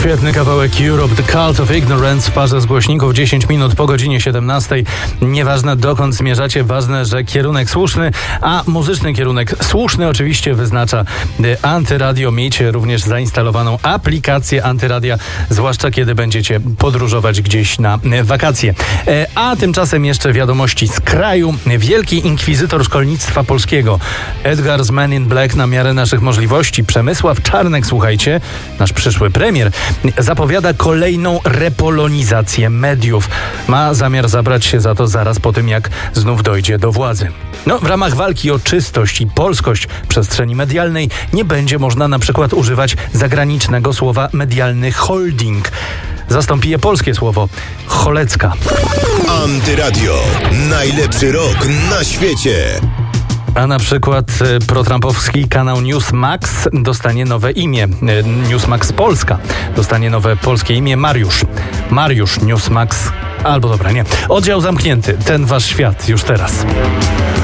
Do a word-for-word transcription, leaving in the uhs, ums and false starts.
Świetny kawałek Europe, The Cult of Ignorance w parze z głośników, dziesięć minut po godzinie siedemnastej. Nieważne dokąd zmierzacie, ważne, że kierunek słuszny, a muzyczny kierunek słuszny oczywiście wyznacza Antyradio. Miejcie również zainstalowaną aplikację Antyradia, zwłaszcza kiedy będziecie podróżować gdzieś na wakacje. A tymczasem jeszcze wiadomości z kraju. Wielki inkwizytor szkolnictwa polskiego Edgar z Men in Black na miarę naszych możliwości. Przemysław Czarnek, słuchajcie, nasz przyszły premier, zapowiada kolejną repolonizację mediów. Ma zamiar zabrać się za to zaraz po tym, jak znów dojdzie do władzy. No, w ramach walki o czystość i polskość przestrzeni medialnej nie będzie można na przykład używać zagranicznego słowa medialny holding. Zastąpi je polskie słowo cholecka. Antyradio. Najlepszy rok na świecie. A na przykład protrampowski kanał Newsmax dostanie nowe imię. Newsmax Polska dostanie nowe polskie imię Mariusz. Mariusz Newsmax. Albo dobra, nie. Oddział zamknięty. Ten wasz świat już teraz.